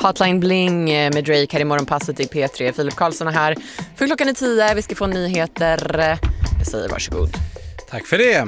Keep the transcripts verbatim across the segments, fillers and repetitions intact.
Hotline Bling med Drake här i morgonpasset i P tre. Filip Karlsson är här. För klockan är tio, vi ska få nyheter. Jag säger varsågod. Tack för det.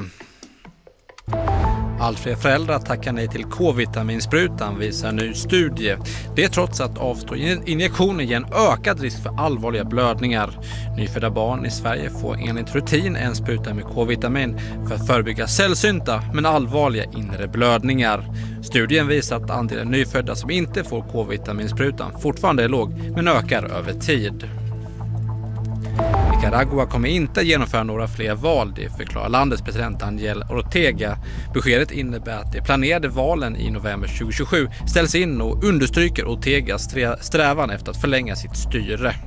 Allt fler föräldrar tackar nej till K-vitaminsprutan, visar en ny studie. Det är trots att avstå injektioner ger en ökad risk för allvarliga blödningar. Nyfödda barn i Sverige får enligt rutin en spruta med K-vitamin för att förebygga sällsynta men allvarliga inre blödningar. Studien visar att andelen nyfödda som inte får K-vitaminsprutan fortfarande är låg men ökar över tid. Nicaragua kommer inte genomföra några fler val, det förklarar landets president Daniel Ortega. Beskedet innebär att de planerade valen i november tjugohundratjugosju ställs in och understryker Ortegas strävan efter att förlänga sitt styre.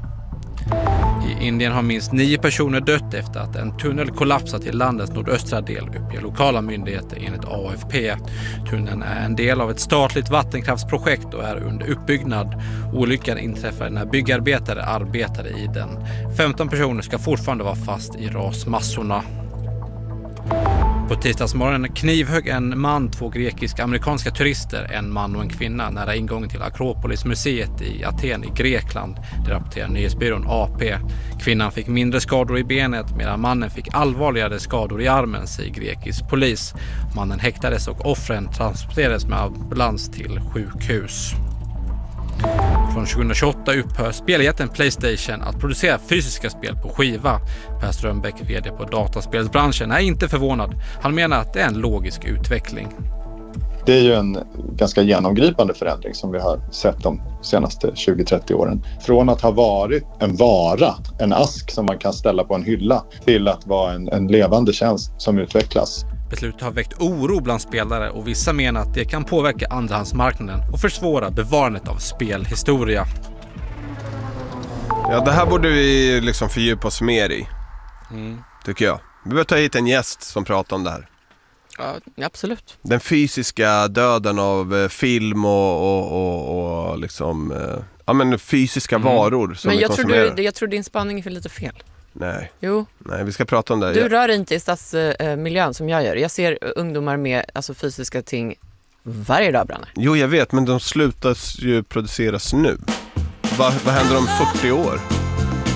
I Indien har minst nio personer dött efter att en tunnel kollapsat i landets nordöstra del, uppger lokala myndigheter enligt A F P. Tunneln är en del av ett statligt vattenkraftsprojekt och är under uppbyggnad. Olyckan inträffade när byggarbetare arbetade i den. femton personer ska fortfarande vara fast i rasmassorna. På tisdagsmorgonen knivhögg en man två grekisk-amerikanska turister, en man och en kvinna, nära ingången till Akropolis-museet i Aten i Grekland. Det rapporterar nyhetsbyrån A P. Kvinnan fick mindre skador i benet medan mannen fick allvarligare skador i armen, säger grekisk polis. Mannen häktades och offren transporterades med ambulans till sjukhus. Från tjugohundratjugoåtta upphör speljätten PlayStation att producera fysiska spel på skiva. Per Strömbäck, vd på dataspelsbranschen, är inte förvånad. Han menar att det är en logisk utveckling. Det är ju en ganska genomgripande förändring som vi har sett de senaste tjugo till trettio åren. Från att ha varit en vara, en ask som man kan ställa på en hylla, till att vara en, en levande tjänst som utvecklas. Beslutet har väckt oro bland spelare och vissa menar att det kan påverka andrahandsmarknaden och försvåra bevarandet av spelhistoria. Ja, det här borde vi liksom fördjupa oss mer i, mm. tycker jag. Vi behöver ta hit en gäst som pratar om det här. Ja, absolut. Den fysiska döden av film och, och, och, och liksom, ja, men fysiska mm. varor som men vi jag konsumerar. tror, du, jag tror din spaning är för lite fel. Nej. Jo. Nej, vi ska prata om det. Du rör inte i stadsmiljön som jag gör. Jag ser ungdomar med alltså, fysiska ting varje dag, Branne. Jo, jag vet, men de slutas ju produceras nu. Va, vad händer om fyrtio år?